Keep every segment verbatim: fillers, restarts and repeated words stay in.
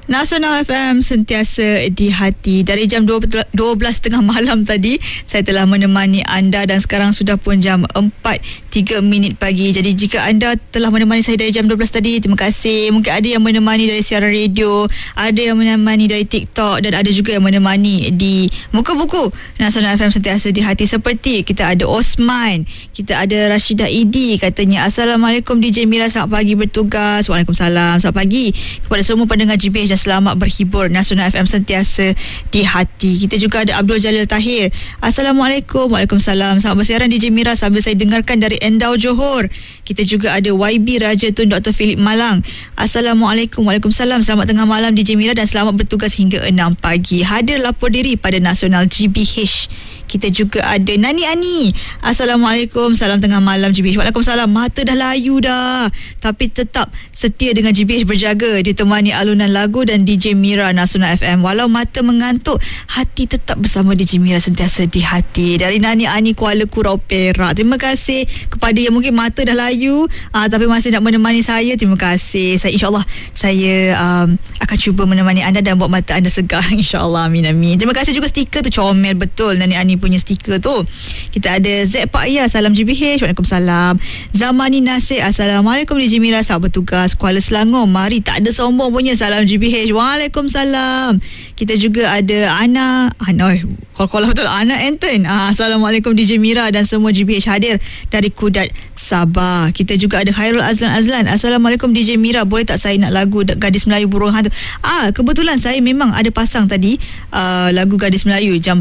Nasional F M sentiasa di hati. Dari jam dua belas tiga puluh malam tadi saya telah menemani anda dan sekarang sudah pun jam empat tiga minit pagi. Jadi jika anda telah menemani saya dari jam dua belas tadi, terima kasih. Mungkin ada yang menemani dari siaran radio, ada yang menemani dari TikTok dan ada juga yang menemani di muka buku. Nasional F M sentiasa di hati. Seperti kita ada Osman, kita ada Rashidah Idi, katanya Assalamualaikum D J Mira, selamat pagi bertugas. Waalaikumsalam, selamat pagi kepada semua pendengar G B H dan selamat berhibur. Nasional F M sentiasa di hati. Kita juga ada Abdul Jalil Tahir. Assalamualaikum. Waalaikumsalam, selamat bersiaran D J Mira sambil saya dengarkan dari Endau Johor. Kita juga ada Y B Raja Tun Doktor Philip Malang. Assalamualaikum. Waalaikumsalam, selamat tengah malam D J Mira dan selamat bertugas hingga enam pagi. Hadir lapor diri pada Nasional G B H. Kita juga ada Nani Ani. Assalamualaikum, salam tengah malam G B H. Waalaikumsalam, mata dah layu dah tapi tetap setia dengan G B H berjaga, ditemani alunan lagu dan D J Mira Nasional F M. Walau mata mengantuk, hati tetap bersama D J Mira sentiasa di hati. Dari Nani Ani, Kuala Kurau, Perak. Terima kasih kepada yang mungkin mata dah layu aa, tapi masih nak menemani saya. Terima kasih. Saya insyaAllah saya um, akan cuba menemani anda dan buat mata anda segar, insyaAllah. Amin amin. Terima kasih juga stiker tu comel betul, Nani Ani punya stiker tu. Kita ada Z Pak Ya, salam G B H. Waalaikumsalam. Zamani Nasir, Assalamualaikum D J Mira, selamat bertugas. Kuala Selangor, mari tak ada sombong punya, salam G B H. Waalaikumsalam. Kita juga ada Ana Ana oi, call-call betul, Ana Anton. Ah, Assalamualaikum D J Mira dan semua G B H hadir dari Kudat, Sabah. Kita juga ada Khairul Azlan Azlan. Assalamualaikum D J Mira, boleh tak saya nak lagu Gadis Melayu Burung Hantu? Ah, kebetulan saya memang ada pasang tadi uh, lagu Gadis Melayu jam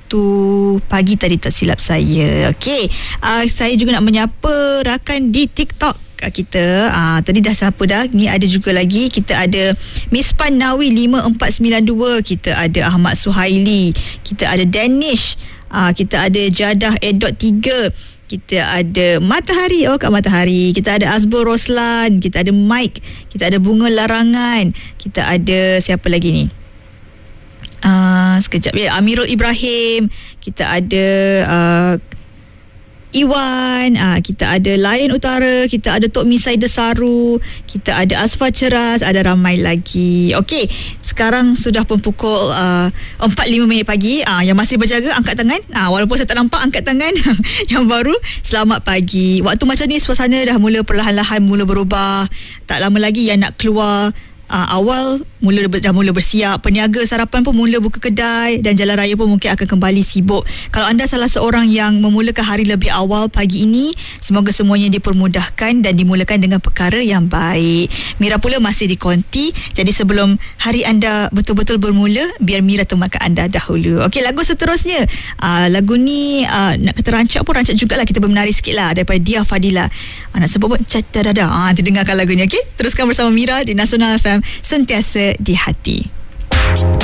satu pagi tadi, tak silap saya. Okey, uh, saya juga nak menyapa rakan di TikTok kita. Ah, tadi dah siapa dah? Ni ada juga lagi. Kita ada Miss Pan Nawi lima empat sembilan dua. Kita ada Ahmad Suhaili. Kita ada Danish. Ah, kita ada Jadah Edot tiga. Kita ada Matahari. Oh, Kak Matahari. Kita ada Azbur Roslan. Kita ada Mike. Kita ada Bunga Larangan. Kita ada siapa lagi ni? Uh, sekejap ya, Amirul Ibrahim. Kita ada uh, Iwan, uh, kita ada Lion Utara, kita ada Tok Misai Desaru, kita ada Asfa Ceras, ada ramai lagi. Okey, sekarang sudah pun pukul uh, empat lima minit pagi. Uh, yang masih berjaga angkat tangan. Uh, walaupun saya tak nampak, angkat tangan. Yang baru, selamat pagi. Waktu macam ni suasana dah mula perlahan-lahan mula berubah. Tak lama lagi yang nak keluar Uh, awal mula dah mula bersiap, peniaga sarapan pun mula buka kedai dan jalan raya pun mungkin akan kembali sibuk. Kalau anda salah seorang yang memulakan hari lebih awal pagi ini, semoga semuanya dipermudahkan dan dimulakan dengan perkara yang baik. Mira pula masih di konti, jadi sebelum hari anda betul-betul bermula, biar Mira temankan anda dahulu. Okey, lagu seterusnya, uh, lagu ni uh, nak kata rancak pun rancak jugalah, kita bermenari sikit lah, daripada Dia Fadila. uh, nak sebut pun catadada. Ah, terdengarkan lagu ni. Okey, teruskan bersama Mira di Nasional F M sentiasa di hati.